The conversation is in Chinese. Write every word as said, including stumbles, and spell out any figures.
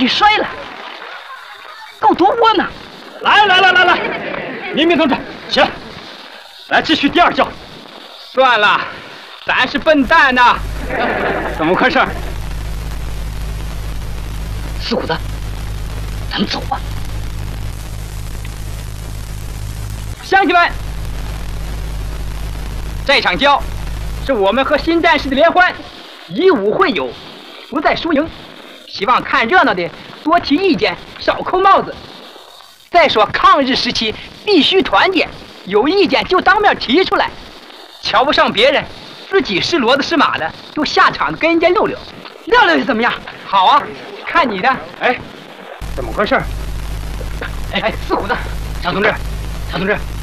摔了，够多窝囊。 来来来来来，明明同志，起来，来继续第二教。 算了，咱是笨蛋呐。怎么回事？ 四虎子，咱们走吧。 乡亲们，这场交是我们和新战士的联欢，以武会友，不在输赢。希望看热闹的多提意见，少扣帽子。再说抗日时期必须团结，有意见就当面提出来，瞧不上别人，自己是骡子是马的，就下场跟人家溜溜，溜溜又怎么样？好啊，看你的。 哎，怎么回事？ 哎哎，四虎子，张同志，张同志。